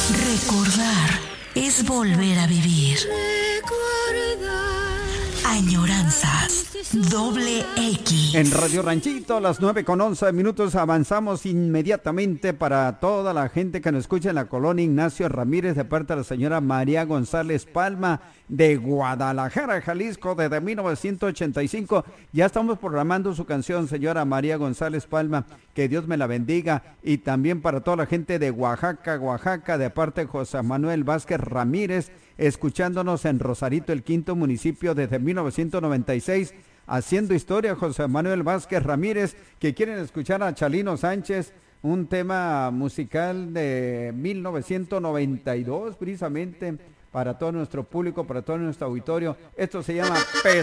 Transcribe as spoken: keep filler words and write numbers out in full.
Recordar es volver a vivir. Añoranzas. Doble X. En Radio Ranchito, a las nueve con once minutos, avanzamos inmediatamente para toda la gente que nos escucha en la colonia Ignacio Ramírez, de parte de la señora María González Palma, de Guadalajara, Jalisco, desde mil novecientos ochenta y cinco. Ya estamos programando su canción, señora María González Palma, que Dios me la bendiga. Y también para toda la gente de Oaxaca, Oaxaca, de parte de José Manuel Vázquez Ramírez, escuchándonos en Rosarito, el quinto municipio, desde mil novecientos noventa y seis, haciendo historia. José Manuel Vázquez Ramírez, que quieren escuchar a Chalino Sánchez, un tema musical de mil novecientos noventa y dos, precisamente, para todo nuestro público, para todo nuestro auditorio. Esto se llama